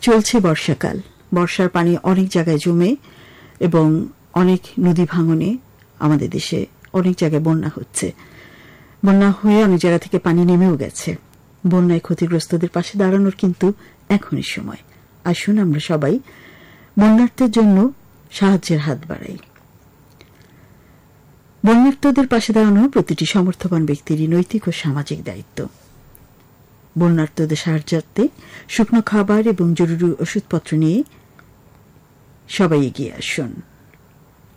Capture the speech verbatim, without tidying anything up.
চলছে বর্ষাকাল, বর্ষার পানি অনেক জায়গায় জমে এবং অনেক নদী ভাঙনে আমাদের দেশে অনেক জায়গায় বন্যা হচ্ছে। বন্যা হয়ে অনেক জায়গা থেকে পানি নেমেও গেছে। বন্যায় ক্ষতিগ্রস্তদের পাশে দাঁড়ানোর কিন্তু এখনই সময়। আসুন আমরা সবাই বন্যার্তদের জন্য সাহায্যের হাত বাড়াই। বন্যার্তদের পাশে দাঁড়ানো প্রতিটি সমর্থবান ব্যক্তিরই নৈতিক ও সামাজিক দায়িত্ব। বন্যার্তদের সাহায্যার্থে শুকনো খাবার এবং জরুরি ওষুধপত্র নিয়ে সবাই এগিয়ে আসুন।